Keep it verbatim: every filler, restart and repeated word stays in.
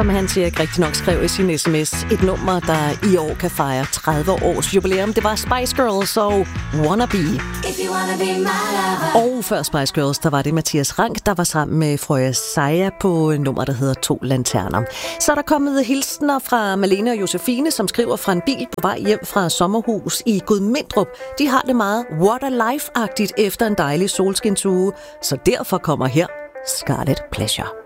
som Hans Erik rigtig nok skrev i sin sms. Et nummer, der i år kan fejre tredive års jubilæum. Det var Spice Girls og Wanna Be. Wanna be my lover. Og før Spice Girls, der var det Mathias Rank, der var sammen med Frøja Seja på en nummer, der hedder To Lanterner. Så er der kommet hilsner fra Malene og Josefine, som skriver fra en bil på vej hjem fra sommerhus i Gudmindrup. De har det meget what a life-agtigt efter en dejlig solskinsuge, så derfor kommer her Scarlet Pleasure.